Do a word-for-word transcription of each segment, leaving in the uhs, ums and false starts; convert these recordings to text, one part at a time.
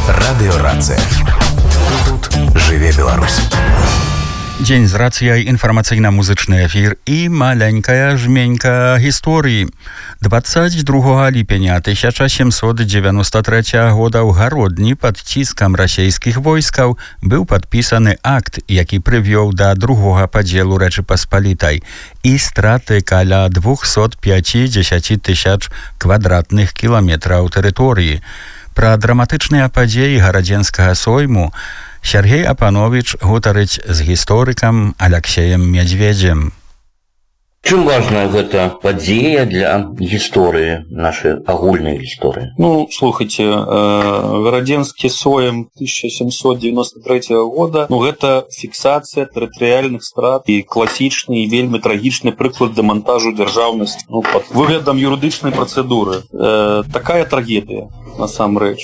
Радыёрацыя. Тут жыве Беларусь. Дзень з рацыяй, інфармацыйна-музычны эфір і маленькая жменька гісторыі. двадцать другого ліпеня тысяча семьсот девяносто третьего года ў Гародні пад ціскам расійскіх войскаў быў падпісаны акт, які прывёў да другога падзелу Рэчы Паспалітай і страты каля двухсот пятидесяти тысяч квадратных кіламетраў тэрыторыі. Пра драматычныя падзеі гарадзенскага сойму Сергей Апанович гутарыць з гісторыкам Алексеем Медведзем. Чым важная гэта падзея для гісторыі, нашай агульнай гісторыі? Ну, слухайте, Гарадзенскі сойм тысяча семьсот девяносто третьего года, ну, гэта фіксацыя тэрытарыяльных страт і класічны і вельмі трагічны прыклад дэмантажу дзяржаўнасці, ну, пад выглядам юрыдычнай працэдуры. Э, такая трагедыя, насамрэч.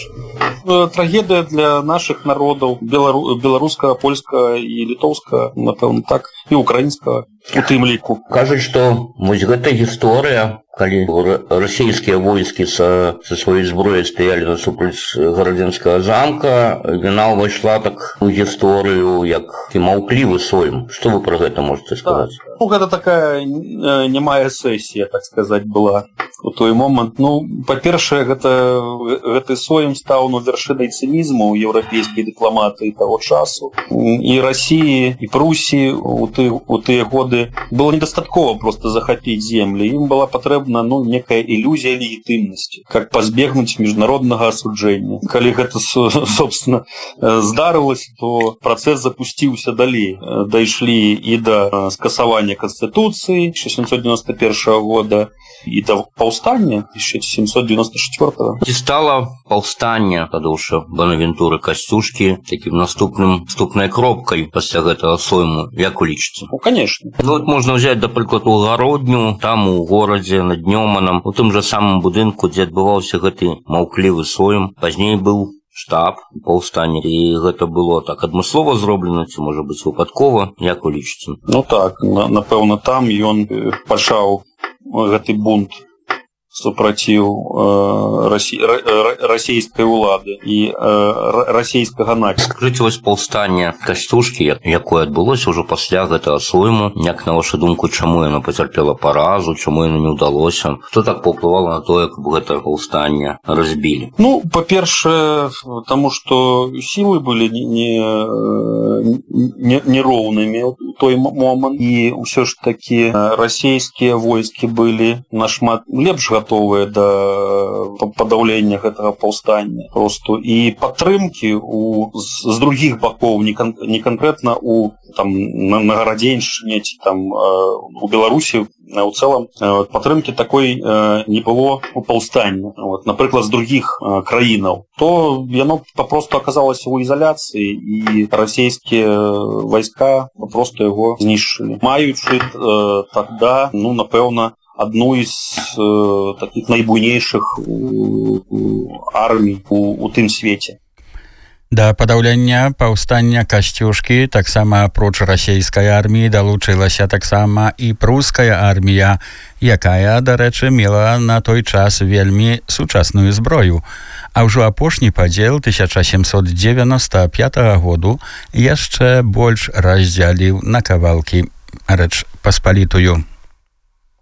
Трагедыя для нашых народаў, белару... беларускага, польскага і літоўскага, напэўна, так, і украінскага у тым ліку. Кажуць, што вось гэта гісторыя, калі расійскія войскі са, са сваёй зброяй стаялі насупраць Гарадзенскага замка, яна ўвайшла так у гісторыю як і маўклівы сойм. Што вы пра гэта можете сказаць? Так. Ну, гэта такая немая сесія, так сказаць, была у той момант. Ну, па-першае, гэта, гэты сойм стаў ну, вяршынай цынізму еўрапейскай дыпламатыі таго часу. І Расіі, і Прусіі у, ты, у тыя годы было недастаткова просто захапіць землі. Ім была патрэбна ну, некая ілюзія легітымнасці, как пазбегнуць міжнароднага асуджэння. Калі гэта, собственно, здарылася, то працэс запусціўся далей. Дайшлі і да скасавання Конституцыі тысяча семьсот девяносто первого года і да паўстання тысяча семьсот девяносто четвёртого. Ці стала паўстанне Тадеуша Бонавентуры Касцюшкі такім наступным наступнай кропкай пасля гэтага сойму, як у лічыце? Ну, конечно. Ну, вот можна ўзяць, да прыкладу, Гародню, там у горадзе над Днёманам, у тым жа самым будынку, дзе адбываўся гэты маўклівы сойм. Пазней быў штаб паўстання, і гэта было так адмыслова зроблена, ці можа быць выпадкова, як у лічыце? Ну так, на, напэўна, там ён пачаў гэты бунт супраціў э, раси, ра, расійскай улады і э, расійскага націска. Скажыце, вось паўстанне Касцюшкі, якое адбылося ўжо пасля гэтага сойму, як на вашу думку, чаму яно пацярпела паразу, чаму яно не ўдалося? Што так паўплывала на тое, каб гэта паўстанне разбілі? Ну, па-першае, таму што сілы былі нероўнымі ў той момант, і ўсё ж такі расійскія войскі былі нашмат лепш готовыя да падаўлення гэтага паўстання. Просто і падтрымкі у, з, з другіх бакоў, не, кон, не канкрэтна у, там, на, на Гарадзеншчыне ці там, у Беларусі, у цэлым падтрымкі такой не было у паўстання. Вот, напрыклад, з другіх краінаў. То яно папросту аказалася ў ізаляцыі, і расійскія вайска папросту яго знішчылі. Маючы тогда, ну, напэўна, одну из э, таких найбуйнейшых армій у, у тым свеце. Да падаўлення паўстання Касцюшкі таксама апроч расійскай арміі далучылася таксама і пруская армія, якая, дарэчы, мела на той час вельмі сучасную зброю. А ўжо апошні падзел тысяча семьсот девяносто пятого году яшчэ больш раздзяліў на кавалкі Рэч Паспалітую.